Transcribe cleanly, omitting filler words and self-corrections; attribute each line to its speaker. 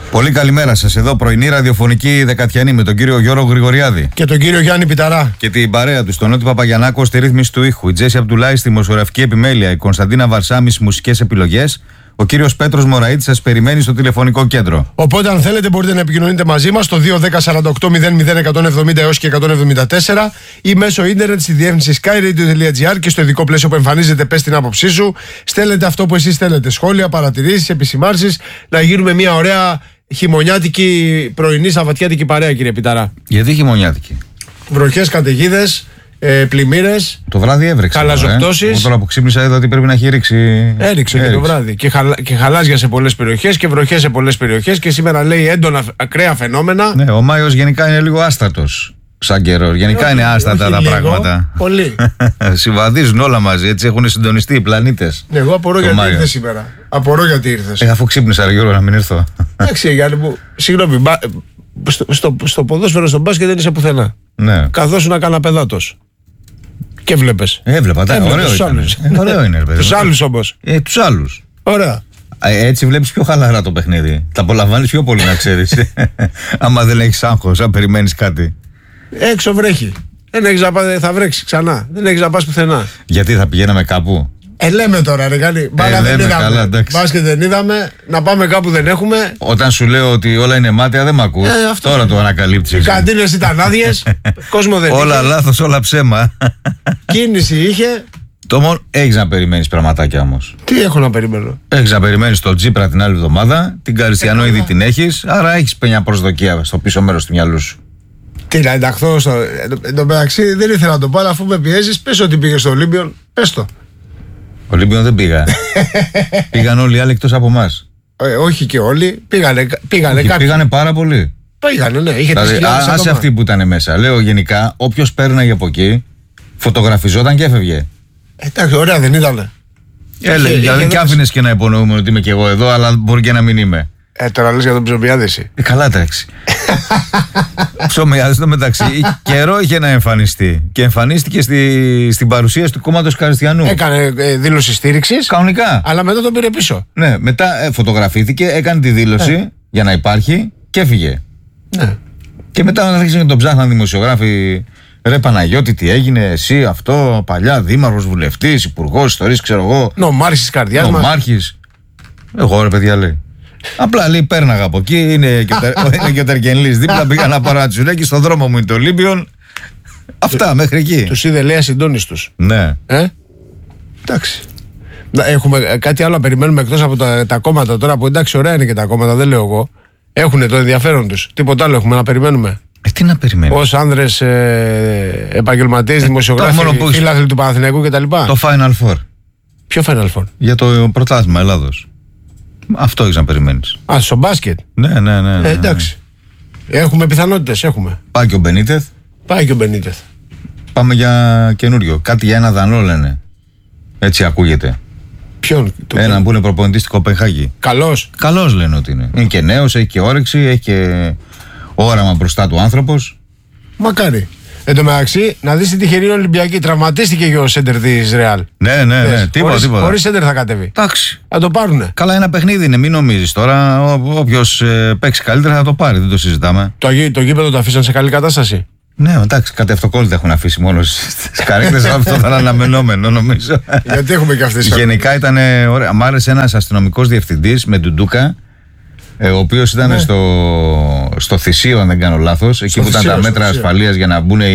Speaker 1: Πολύ καλημέρα σας. Εδώ πρωινή ραδιοφωνική δεκατιανή με τον κύριο Γιώργο Γρηγοριάδη
Speaker 2: και τον κύριο Γιάννη Πιταρά.
Speaker 1: Και την παρέα του, τον Νότι Παπαγιαννάκο στη ρύθμιση του ήχου, η Τζέσι Αμπτουλάη στη δημοσιογραφική επιμέλεια, η Κωνσταντίνα Βαρσάμι στις μουσικές επιλογές. Ο κύριος Πέτρος Μωραΐτης σας περιμένει στο τηλεφωνικό κέντρο.
Speaker 2: Οπότε, αν θέλετε, μπορείτε να επικοινωνείτε μαζί μας στο 210-48-00-170 έως και 174 ή μέσω ίντερνετ στη διεύθυνση skyradio.gr και στο ειδικό πλαίσιο που εμφανίζεται. Πες την άποψή σου. Στέλνετε αυτό που εσείς θέλετε. Σχόλια, παρατηρήσεις, επισημάνσεις. Να γίνουμε μια ωραία χειμωνιάτικη πρωινή σαββατιάτικη παρέα, κύριε Πιταρά.
Speaker 1: Γιατί χειμωνιάτικη?
Speaker 2: Βροχές, καταιγίδες, πλημμύρες.
Speaker 1: Το βράδυ έβρεξε.
Speaker 2: Χαλαζοκτώσεις.
Speaker 1: Εγώ τώρα που ξύπνησα είδα ότι πρέπει να έχει ρίξει.
Speaker 2: Έριξε και το βράδυ. Και χαλάζια σε πολλές περιοχές και βροχές σε πολλές περιοχές. Και σήμερα λέει έντονα ακραία φαινόμενα.
Speaker 1: Ναι, ο Μάιος γενικά είναι λίγο άστατος. Σαν καιρό. Γενικά είναι άστατα τα πράγματα.
Speaker 2: Πολύ.
Speaker 1: Συμβαδίζουν όλα μαζί, έτσι έχουν συντονιστεί οι πλανήτες.
Speaker 2: Εγώ απορώ γιατί ήρθες σήμερα. Απορώ γιατί ήρθες.
Speaker 1: Αφού ξύπνησα, Γιώργο, να μην έρθω.
Speaker 2: Εντάξει, Γιάννη μου, συγγνώμη. Στο ποδόσφαιρο, στο μπάσκετ δεν είσαι πουθενά.
Speaker 1: Ναι.
Speaker 2: Καθόσου να κάνα παιδάτος. Και βλέπες.
Speaker 1: Έβλεπα, ωραίο είναι.
Speaker 2: Τους άλλους όμως.
Speaker 1: Τους άλλους.
Speaker 2: Ωραία.
Speaker 1: Έτσι βλέπεις πιο χαλαρά το παιχνίδι. Τα απολαμβάνεις πιο πολύ, να ξέρεις. Άμα δεν έχεις άγχος, αν περιμένεις κάτι.
Speaker 2: Έξω βρέχει. Δεν έχεις να πας, θα βρέξει ξανά. Δεν έχεις να πας πουθενά.
Speaker 1: Γιατί θα πηγαίναμε κάπου?
Speaker 2: Λέμε τώρα, ρε Γάλλη. Μπάλα δεν είδαμε. Μπάσκετ δεν είδαμε. Να πάμε κάπου δεν έχουμε.
Speaker 1: Όταν σου λέω ότι όλα είναι μάταια, δεν μ' ακούς. Τώρα το ανακαλύπτεις.
Speaker 2: Οι καντίνες ήταν άδειες. Κόσμο δεν είχε.
Speaker 1: Όλα λάθος, όλα ψέμα.
Speaker 2: Κίνηση είχε.
Speaker 1: Το μόνο έχεις να περιμένεις πραγματάκια όμως.
Speaker 2: Τι έχω να περιμένω?
Speaker 1: Έχεις να περιμένεις τον Τσίπρα την άλλη εβδομάδα. Την Καριστιανό ήδη την έχεις. Άρα έχεις μια προσδοκία στο πίσω μέρος του μυαλού σου.
Speaker 2: Τι να ενταχθώ στο. Εν τω μεταξύ δεν ήθελα να το πάρω, αφού με πιέζεις. Πες ότι πήγε στο Ολύμπιον. Πες το.
Speaker 1: Ολύμπιον δεν πήγα. Πήγαν όλοι οι άλλοι εκτός από εμάς.
Speaker 2: Όχι και όλοι. Πήγανε κάποιοι.
Speaker 1: Πήγανε πάρα πολύ.
Speaker 2: Πήγανε, ναι. Είχε
Speaker 1: δηλαδή, άσε αυτοί που ήταν μέσα. Λέω γενικά, όποιος πέρναγε από εκεί, φωτογραφιζόταν και έφευγε.
Speaker 2: Εντάξει, ωραία δεν ήτανε.
Speaker 1: Δηλαδή και άφηνες και να υπονοούμε ότι είμαι και εγώ εδώ, αλλά μπορεί και να μην είμαι.
Speaker 2: Τώρα λες για τον Ψωμιάδεση.
Speaker 1: Καλά, εντάξει. Ψωμιάδεση, το μεταξύ. Καιρό είχε να εμφανιστεί. Και εμφανίστηκε στην παρουσίαση του κόμματος Καριστιανού.
Speaker 2: Έκανε δήλωση στήριξης.
Speaker 1: Κανονικά.
Speaker 2: Αλλά μετά τον πήρε πίσω.
Speaker 1: Ναι, μετά φωτογραφήθηκε, έκανε τη δήλωση για να υπάρχει και έφυγε.
Speaker 2: Ναι.
Speaker 1: Και μετά άρχισαν να τον ψάχναν δημοσιογράφοι. Ρε Παναγιώτη, τι έγινε, εσύ αυτό, παλιά δήμαρχος, βουλευτής, υπουργός, ιστορής, ξέρω εγώ.
Speaker 2: Νομάρχης της καρδιάς μας.
Speaker 1: Νομάρχης. Εγώ, ρε παιδιά, λέει. Απλά λέει, πέρναγα από εκεί, είναι και ο Τερκενλής δίπλα, πήγα να πάρω ένα τσουρέκι, στον δρόμο μου είναι το Ολύμπιον. Αυτά, μέχρι εκεί.
Speaker 2: Τους είδε, λέει, ασυντόνιστους.
Speaker 1: Ναι.
Speaker 2: Εντάξει. Έχουμε κάτι άλλο να περιμένουμε εκτός από τα κόμματα τώρα, που εντάξει, ωραία είναι και τα κόμματα, δεν λέω εγώ. Έχουνε το ενδιαφέρον τους. Τίποτα άλλο έχουμε να περιμένουμε?
Speaker 1: Τι να περιμένουμε?
Speaker 2: Ως άνδρες επαγγελματίες, δημοσιογράφοι, φίλαθλοι του Παναθηναϊκού κτλ.
Speaker 1: Το Final Four.
Speaker 2: Ποιο Final Four?
Speaker 1: Για το πρωτάθλημα Ελλάδος. Αυτό έχεις να περιμένεις.
Speaker 2: Στο μπάσκετ.
Speaker 1: Ναι.
Speaker 2: Εντάξει. Έχουμε πιθανότητες, έχουμε.
Speaker 1: Πάει και ο Μπενίτεθ. Πάμε για καινούριο. Κάτι για ένα δανό λένε. Έτσι ακούγεται.
Speaker 2: Ποιον?
Speaker 1: Έναν που είναι προπονητής στην Κοπενχάγη. Καλός λένε ότι είναι. Είναι και νέος, έχει και όρεξη, έχει και όραμα μπροστά του άνθρωπος.
Speaker 2: Μακάρι. Εν τω μεταξύ, να δεις την τυχερή Ολυμπιακή. Τραυματίστηκε και ο σέντερ της Ρεάλ.
Speaker 1: Ναι. Τίποτα.
Speaker 2: Χωρίς σέντερ θα κατέβει.
Speaker 1: Εντάξει.
Speaker 2: Θα το πάρουνε.
Speaker 1: Καλά, ένα παιχνίδι είναι, μην νομίζεις τώρα. Όποιος παίξει καλύτερα θα το πάρει, δεν το συζητάμε.
Speaker 2: Το γήπεδο το αφήσαν σε καλή κατάσταση.
Speaker 1: Ναι, εντάξει, κάτι αυτοκόλλητα έχουν αφήσει μόνο στις καρέκλες. Αυτό ήταν αναμενόμενο, νομίζω.
Speaker 2: Γιατί έχουμε και αυτές τις.
Speaker 1: Γενικά ήταν ωραία. Μ' άρεσε ένας αστυνομικός διευθυντής με Ντουντούκα, ο οποίος ήταν στο Θησίο, αν δεν κάνω λάθος, εκεί που ήταν τα μέτρα ασφαλείας για να μπουν